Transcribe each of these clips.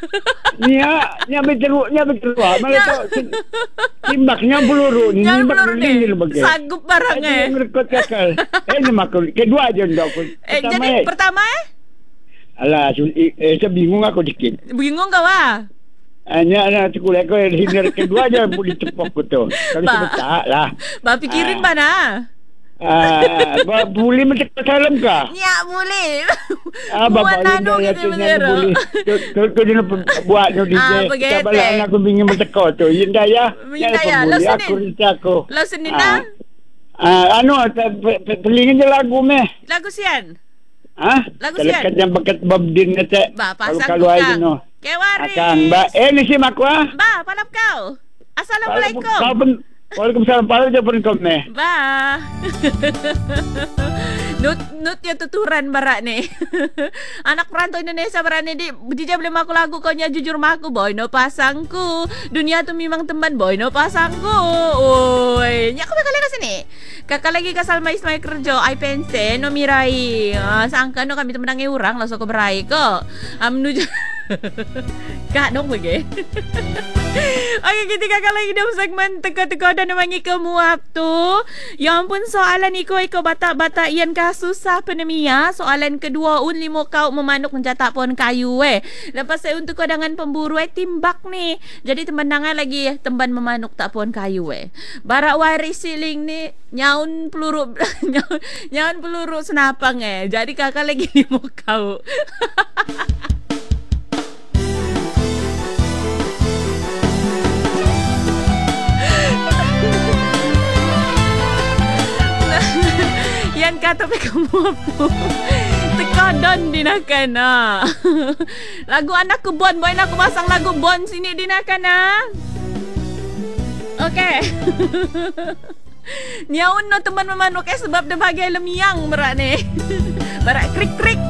Nya berteruk. Malah timbaknya peluru ni. Yang Timbak peluru ni ni. bagai. Sagup barang Ada ngerekod kakal. Ni makul. Kedua je ndak aku. Jadi pertama Alah, saya bingung aku dikit. bingung kau ah? Hanya sekolah aku yang sini kedua je boleh tepuk aku tu. Kalau sebentar lah. Ba pikirin mana? Boleh macam salam kah? Ya boleh. Bapak nano Linda gitu yang boleh. Kau jangan buat tu DJ. begitu. Kabalan aku ingin bertekor tu. Linda ya. Linda ya. Lalu Aku rita aku. Lalu Senin na? Telingin je lagu meh. Lagu sian? Lagu Kalau sian? kata bakat Bob Din kata. Ba pasang Kalau aja kang. no. Kewaris. Akang ba. Ni si mak ah. Ba, palap kau. Assalamualaikum. Kau pun Waalaikumsalam. Pahala je pun kau meh. Ba. Nut yang tuturan barak ni. Anak perantau Indonesia barak ni DJ boleh maku lagu kau nya jujur maku boy no pasangku. Dunia tu memang teman boy no pasangku. Oi, nya aku bakal ke sini. Kakak lagi kasal mais mai kerja ai pense no mirai. Sangka no kami temenangi orang langsung ko berai ko. Menuju Kak dong bagi. Okey, kita kakak lagi dalam segmen teka-teka dan memanggil kemuap tu. Ya ampun, soalan iko bata-bata ian kasusah penemia. Soalan kedua, limo kau memanuk mencatak pohon kayu Lepas saya untuk kodangan pemburu timbak ni. Jadi temenangan lagi temban memanuk tak pohon kayu Barak waris siling ni nyaun peluru nyaun peluru senapang Jadi kakak lagi limo kau. Yan kata pe kamu apa? Tekadan dinakan Lagu anak ku Bon, boy aku pasang lagu Bon sini dinakan Okay. Nyaun no teman memanuk sebab dia bagai lemiang berak ni. Barak krik-krik.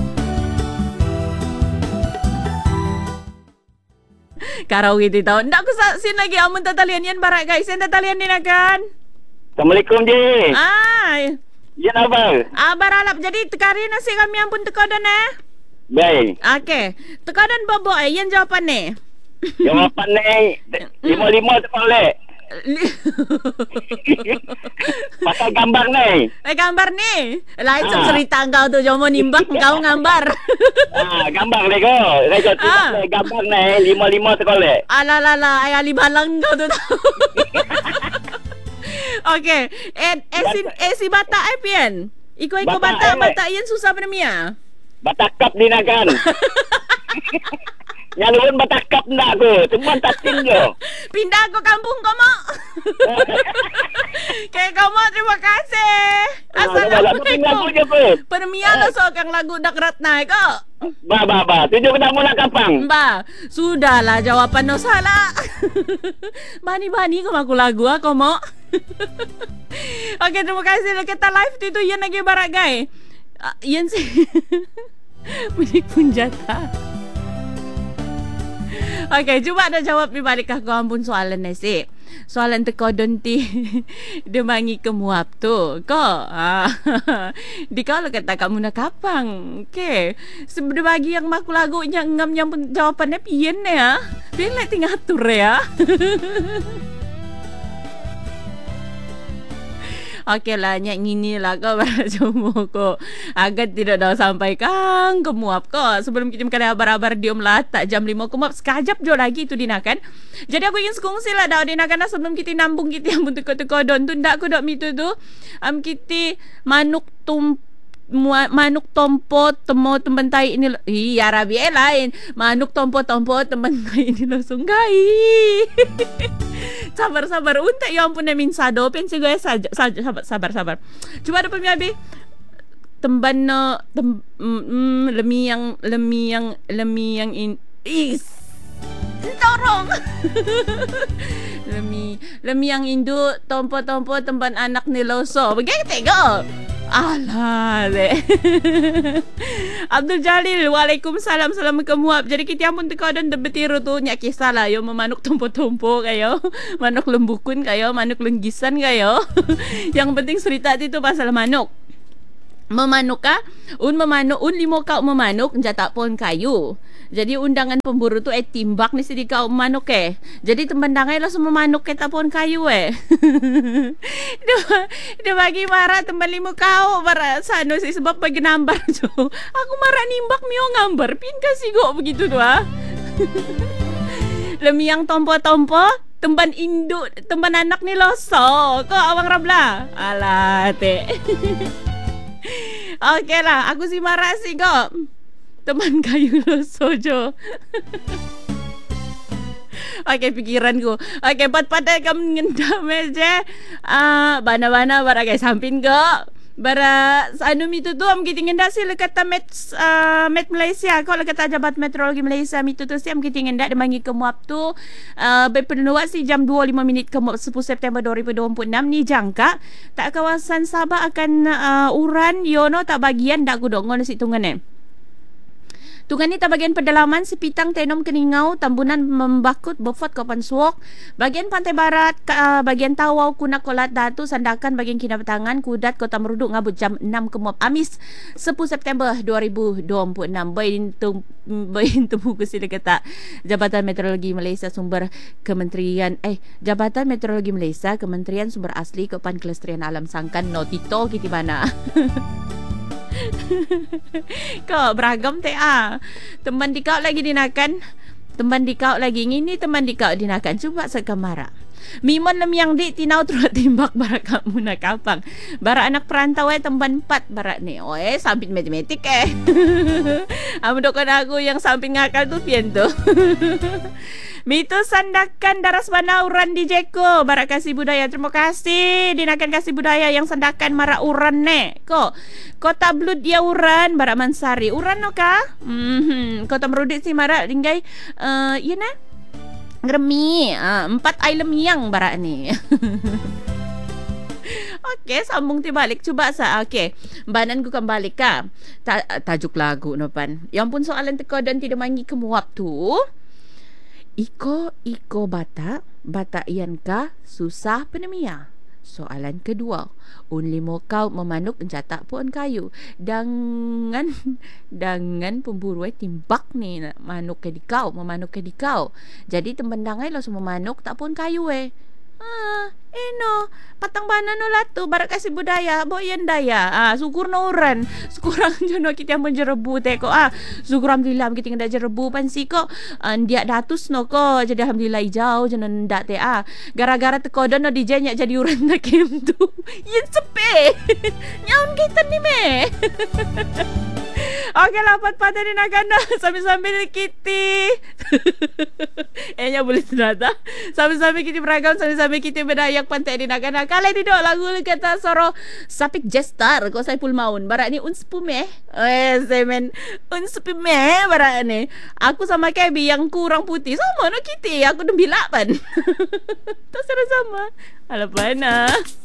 Karau gitu tau. Ndak aku sin lagi amun tatalian yan barak guys. Yan tatalian dinakan. Assalamualaikum je. Ay. Ya abang. Baralap. Jadi tekari nasi kami ampun tekadan Baik. Okay. Tekadan bobo yan jawapan ni. Jawapan ni 5-5 tu boleh. Pasal gambar ni. Gambar ni. Lain cerita kau tu jomo nimbak kau gambar. Gambar ni ko. Rekod gambar ni 5-5 tu boleh. Alalala ay ali balang kau tu. Okay. Si bata ay pian. Iko bata yan susah pa namia. Batakap din akan. Nyaluan batakap na ako. Cuma tating nyo. Pindah ko kampung ko mo. Kaya kamu terima kasih. Assalamualaikum. Permia lo so kang lagu dakrat na ko. Ba. Tujuh kita mula kapang. Ba, sudahlah jawapan no salah. Bani-bani ko lagu ako mo. Okay, terima kasih. Kita live itu yan lagi barangay. Yan si Milik Punjata. Okay, cuba dah jawab ni balik aku ampun soalan ni si. Soalan tekodon ti dia mangi kemuap tu. Ko. Di kau kata kamu nak kapang. Okay. Sebenarnya bagi yang maku lagu yang ngam yang jawapannya pian ya. Pian lah tinggal atur ya. Okey lah, nyak ngini lah kau berjumpa ko. Agar tidak dah sampai kang kemuap ko. Sebelum kita makan abar-abar diom lah tak jam 5 kemuap. Sekajap jo lagi tu dinakan. Jadi aku ingin sekongsi lah dah dinakan sebelum kita nambung kita yang untuk teko don tu ndak aku dak mitu tu. Kita manuk tompo temo temban tai ini iya rabi lain manuk tompo temban tai ini langsung gai. Sabar unta ya ampun min sado pensi gue sabar cuma ada pemiabi temban no lemi yang in is dorong lemi yang induk tompo temban anak ni loso begitu go. Alah Abdul Jalil, waalaikumsalam, salam kemuap. Jadi kita ampun teka dan betiru tu nyak kisah lah yo memanuk tompo kayo, manuk lembukun kayo, manuk lenggisan kayo. Yang penting cerita itu pasal manuk. Memanuk ka? Memanuk limo kau memanuk jatak pohon kayu. Jadi undangan pemburu tu timbak ni sidi kau manuk Jadi tembandangai lah semua manuk tak pun kayu dia bagi marah temban limu kau marah sano si sebab bagi nambar tu. Aku marah nimbak mio ngambar pin kasih go begitu tu Lemiang tompo-tompo temban induk temban anak ni loso. Kau awang rabla. Alah te. Okey lah, aku si marah si kau. Teman kayu loso jo. Okey pikiranku. Okey pat-pat kam ngendam aja. Bana-bana baragai sampin ko. Bara anu mitu tu am kitingin dasi lekata met Malaysia. Kau lekata Jabat Meteorologi Malaysia mitu tu si am kitingin dak demangi kemuap tu berpenua si jam 25 minit kemuap 10 September 2026 ni jangka tak kawasan Sabah akan uran yono tak bagian dak gudongon si tungan Tungan ni tak bagian pedalaman Sepitang Tenom Keningau Tambunan Membakut Bofot Kapan Suok bagian pantai barat bagian Tawau Kunak Kolat Datu Sandakan bagian Kinabatangan Kudat Kota Meruduk ngabut jam 6 kemuap Amis 10 September 2026 bain tumbuh sila kata Jabatan Meteorologi Malaysia Sumber Kementerian Jabatan Meteorologi Malaysia Kementerian Sumber Asli Kepan Kelestarian Alam Sangkan notito kiti mana Kau beragam teman di kau lagi dinakan teman di kau lagi ngini teman di kau dinakan cuba sekamara Mimon lem yang di tinau turut timbak barak kamu nak kapang barak anak perantau temban 4 barak ni samping matematik amudokon aku yang samping ngakal tu pian tu Mitos sandakan daras mana uran di Jeko barak kasih budaya terima kasih dinakan kasih budaya yang sandakan mara uran kok kota blud dia uran barak Mansari uran no ka kota merudit si mara linggai iya na Ngeremi 4 item yang barak ni Okey, sambung ti balik. Cuba okey. Banan ku kembali ka. Tajuk lagu no pan. Yang pun soalan teko dan tidak mangi kemuap tu. Iko bata ian ka susah penemia. Soalan kedua, unlimo kau memanuk encatak pun kayu. Dangan pemburu timbak ni manuk ke di kau, memanuk ke di kau. Jadi tembendangai lo semua manuk tak pun kayu patang bana no latu barak kasih budaya boyan daya syukur no uran syukurang jono kita menjerebu teko syukur alhamdulillah kita ndak jerebu pansi ko dia datus no ko jadi alhamdulillah hijau jono ndak te gara-gara teko dono DJ nya jadi uran nak kem tu yen sepe nyaun kita ni me Okey lah pat-patan ni nak kena sambil-sambil kita nya boleh senata sambil-sambil kita beragam sambil-sambil kita berdayak pantai ni nak kena kalau tidak lagu kata soro sapik gestar ko saya pul maun barak ni unspume semen unspume barak ni aku sama Kebi yang kurang putih sama no kita aku dembilak pan tak sama alapan